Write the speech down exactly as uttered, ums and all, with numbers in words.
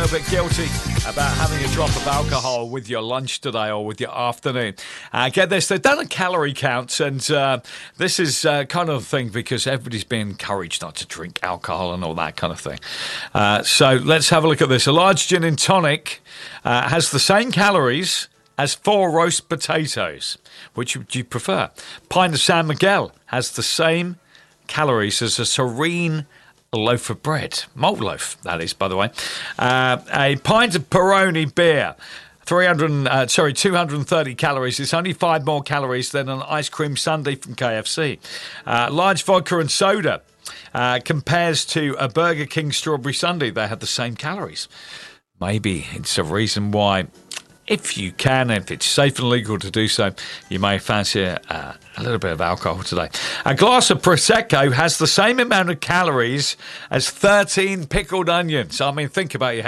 a bit guilty about having a drop of alcohol with your lunch today or with your afternoon. Uh, get this, they've done a calorie count, and uh, this is uh, kind of a thing because everybody's been encouraged not to drink alcohol and all that kind of thing. Uh, so let's have a look at this. A large gin and tonic uh, has the same calories as four roast potatoes. Which would you prefer? Pint of San Miguel has the same calories as a serene loaf of bread. Malt loaf, that is, by the way. Uh, a pint of Peroni beer, three hundred, uh, sorry, two hundred thirty calories. It's only five more calories than an ice cream sundae from K F C. Uh, large vodka and soda uh, compares to a Burger King strawberry sundae. They have the same calories. Maybe it's a reason why, if you can, if it's safe and legal to do so, you may fancy uh, a little bit of alcohol today. A glass of Prosecco has the same amount of calories as thirteen pickled onions. I mean, think about your